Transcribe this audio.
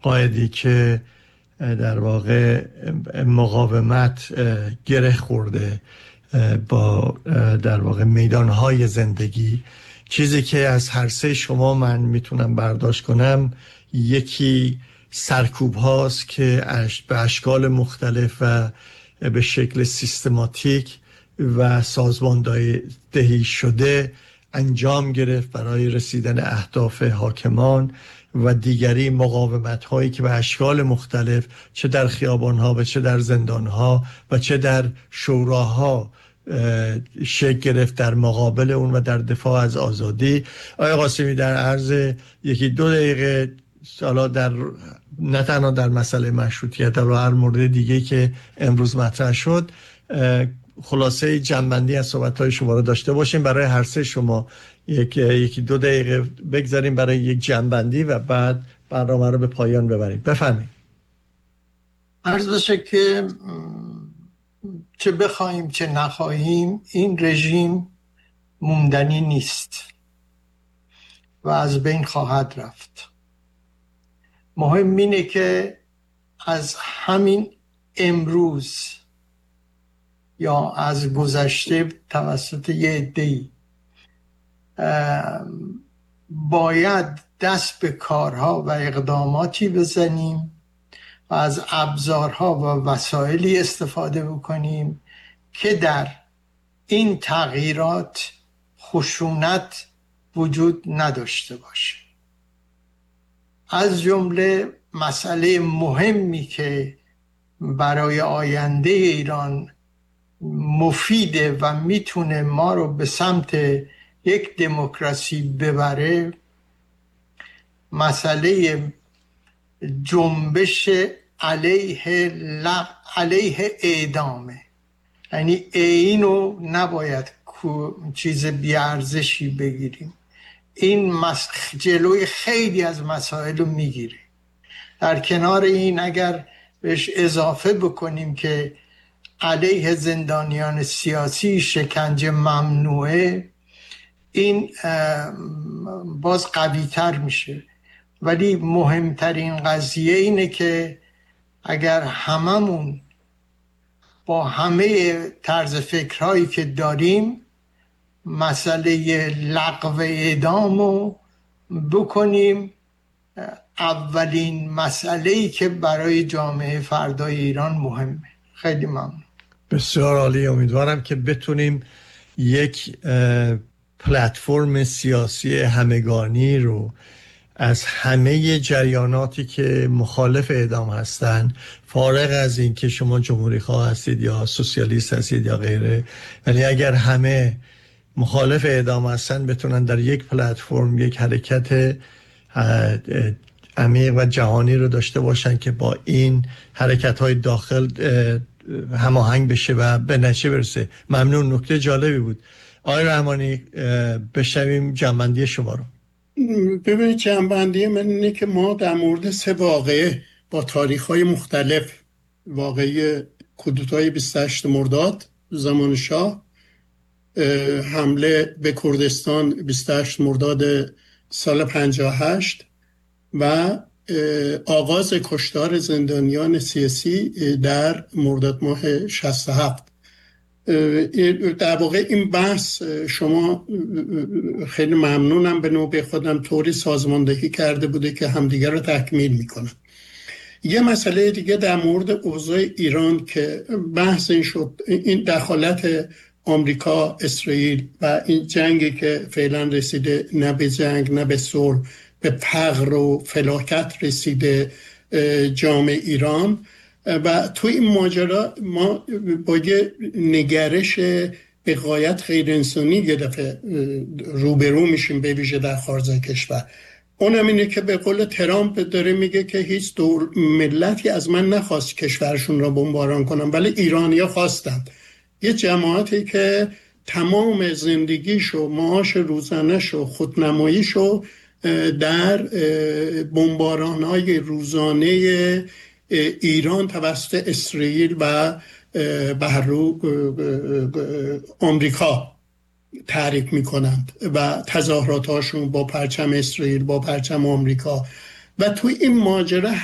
قائدی که در واقع مقاومت گره خورده با در واقع میدانهای زندگی. چیزی که از هر سه شما من میتونم برداشت کنم، یکی سرکوب هاست که به اشکال مختلف و به شکل سیستماتیک و سازماندهی شده انجام گرفت برای رسیدن اهداف حاکمان، و دیگری مقاومت هایی که به اشکال مختلف، چه در خیابان ها و چه در زندان ها و چه در شوراها شکل گرفت در مقابل اون و در دفاع از آزادی. آقای قاسمی، در عرض یکی دو دقیقه، حالا در نه تنها در مسئله مشروطیت، در هر مورد دیگه که امروز مطرح شد، خلاصه جنبندی از صحبت‌های شما رو داشته باشیم. برای هر سه شما یکی دو دقیقه بگذاریم برای یک جنبندی و بعد برنامه رو به پایان ببریم. بفرمایید. عرض بشه که چه بخوایم چه نخواهیم، این رژیم موندنی نیست و از بین خواهد رفت. مهم اینه که از همین امروز یا از گذشته توسط یه عده‌ای باید دست به کارها و اقداماتی بزنیم و از ابزارها و وسایلی استفاده بکنیم که در این تغییرات خشونت وجود نداشته باشه. از جمله مسئله مهمی که برای آینده ایران مفیده و میتونه ما رو به سمت یک دموکراسی ببره، مسئله جنبش علیه اعدامه. یعنی اینو نباید چیز بیارزشی بگیریم. این جلوی خیلی از مسائل رو میگیره. در کنار این اگر بهش اضافه بکنیم که علیه زندانیان سیاسی شکنجه ممنوعه، این باز قوی تر میشه. ولی مهمترین قضیه اینه که اگر هممون با همه طرز فکرهایی که داریم مسئله لغو اعدامو بکنیم اولین مسئله‌ای که برای جامعه فردای ایران مهمه. خیلی ممنون. بسیار عالی. امیدوارم که بتونیم یک پلتفرم سیاسی همگانی رو از همه جریاناتی که مخالف اعدام هستن، فارغ از این که شما جمهوری خواه هستید یا سوسیالیست هستید یا غیره، ولی اگر همه مخالف اعدام هستن بتونن در یک پلتفرم یک حرکت عمیق و جهانی رو داشته باشن که با این حرکت های داخل هماهنگ بشه و به نتیجه برسه. ممنون. نکته جالبی بود. آقای رحمانی، بشنویم جنبندی شما رو. ببینید، جنبندی من اینه که ما در مورد 3 واقعه با تاریخ‌های مختلف، واقعه کودتای 28 مرداد زمان شاه، حمله به کردستان 28 مرداد سال 58 و آغاز کشتار زندانیان سیاسی در مرداد ماه 67. در واقع این بحث شما خیلی ممنونم، به نوبه خودم طوری سازماندهی کرده بوده که همدیگر رو تکمیل میکنن. یه مسئله دیگه در مورد اوضاع ایران که بحث این شد، این دخالت آمریکا، اسرائیل و این جنگی که فعلا رسیده نه به جنگ نه به صلح، به فقر و فلاکت رسیده جامعه ایران. و تو این ماجرا ما با یه نگرش به غایت غیر انسانی یه دفعه روبرو میشیم، به ویژه در خارج کشور. اونم اینه که به قول ترامپ داره میگه که هیچ ملتی از من نخواست کشورشون را بمباران کنم، ولی ایرانی‌ها خواستند. یه جماعتی که تمام زندگیشو، معاش روزانه‌شو، خودنماییشو در بمباران‌های روزانه ایران توسط اسرائیل و بهرو آمریکا تعریف میکنند و تظاهراتاشون با پرچم اسرائیل، با پرچم آمریکا. و تو این ماجرا